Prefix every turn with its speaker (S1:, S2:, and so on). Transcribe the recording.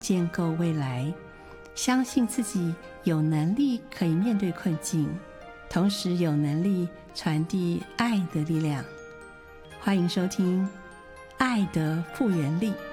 S1: 建构未来，相信自己有能力可以面对困境，同时有能力传递爱的力量。欢迎收听《爱的复原力》。